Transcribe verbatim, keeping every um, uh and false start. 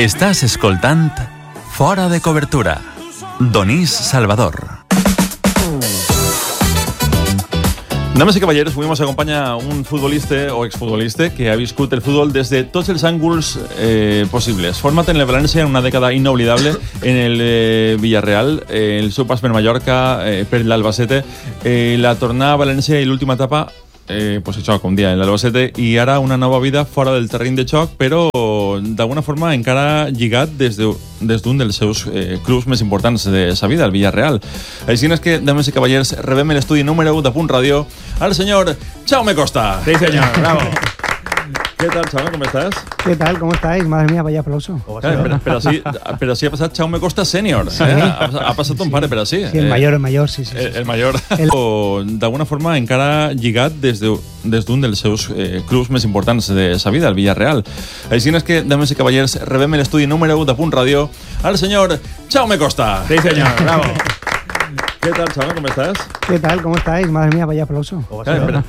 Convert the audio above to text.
Estàs escoltant Fora de Cobertura. Donís Salvador. Dames i caballeros, avui ens acompanya un futbolista o exfutbolista que ha viscut el futbol des de tots els ànguls eh, possibles. Format en el València en una dècada inoblidable en el eh, Villarreal, eh, el seu pas per Mallorca, eh, per l'Albacete, eh, la tornada a València i l'última etapa, eh, pues això, com dia, en l'Albacete, i ara una nova vida fora del terreny de joc, però d'alguna forma encara lligat des de, des d'un dels seus eh, clubs més importants de sa vida, el Villarreal. Així és que, dames i cavallers, rebem l'estudi número u de Punt Ràdio al senyor Jaume Costa. Sí, señor, bravo. ¿Qué tal, Jaume? ¿Cómo estás? ¿Qué tal? ¿Cómo estáis? Madre mía, vaya aplauso. Eh, pero, pero, así, pero así ha pasado Jaume Costa Senior. Sí. Eh? Ha, ha pasado un sí. Pare, pero así. Sí, el eh, mayor, el mayor, sí, sí. El, sí. el mayor. El... D'alguna forma encara lligat des de, des d'un dels seus eh, clubs més importants de sa vida, el Villarreal. Així és que, dames i cavallers, rebem l'estudi número u de Punt Ràdio al senyor Jaume Costa. Sí, señor, bravo. ¿Qué tal, Jaume? ¿Cómo estás? ¿Qué tal? ¿Cómo estáis? Madre mía, vaya aplauso. Eh, pero,